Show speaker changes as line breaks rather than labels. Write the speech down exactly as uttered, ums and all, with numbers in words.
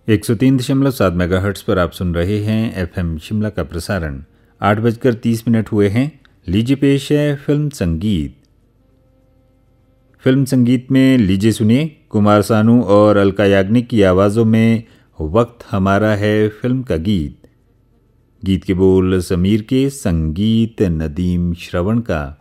एक सौ तीन दशमलव सात मेगाहर्ट्ज़ पर आप सुन रहे हैं एफएम शिमला का प्रसारण। आठ बजकर तीस मिनट हुए हैं। लीजिए पेश है फिल्म संगीत। फिल्म संगीत में लीजिए सुनिए कुमार सानू और अलका याग्निक की आवाज़ों में वक्त हमारा है फिल्म का गीत। गीत के बोल समीर के, संगीत नदीम श्रवण का।